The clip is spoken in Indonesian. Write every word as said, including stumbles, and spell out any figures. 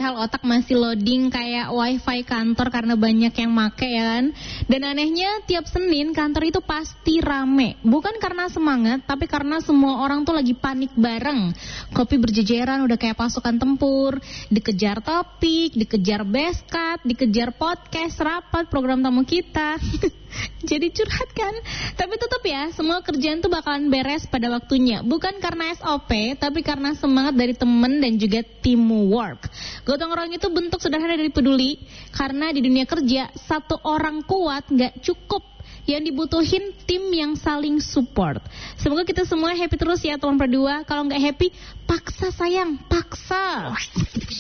Hal otak masih loading kayak wifi kantor karena banyak yang make ya kan. Dan anehnya tiap Senin kantor itu pasti rame. Bukan karena semangat, tapi karena semua orang tuh lagi panik bareng. Kopi berjejeran udah kayak pasukan tempur. Dikejar topik, dikejar beskap, dikejar podcast, rapat, program tamu kita. Jadi curhat kan. Tapi tetap ya, semua kerjaan tuh bakalan beres pada waktunya. Bukan karena S O P, tapi karena semangat dari temen dan juga teamwork. Gotong royong itu bentuk sederhana dari peduli. Karena di dunia kerja, satu orang kuat gak cukup. Yang dibutuhin tim yang saling support. Semoga kita semua happy terus ya teman berdua. Kalau gak happy, paksa sayang, paksa.